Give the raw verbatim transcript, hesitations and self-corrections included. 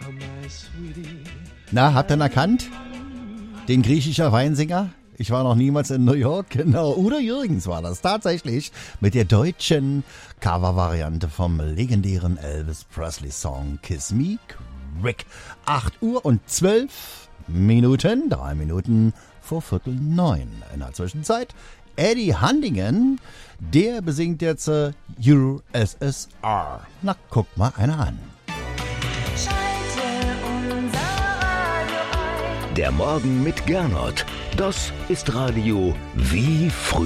Na, habt ihr ihn erkannt? Den griechischer Weinsinger? Ich war noch niemals in New York, genau. Udo Jürgens war das tatsächlich mit der deutschen Cover-Variante vom legendären Elvis Presley-Song Kiss Me Quick. acht Uhr und zwölf Minuten, drei Minuten vor Viertel neun. In der Zwischenzeit Eddie Handingen, der besingt jetzt äh, U S S R. Na, guck mal einer an. Der Morgen mit Gernot. Das ist Radio wie früher.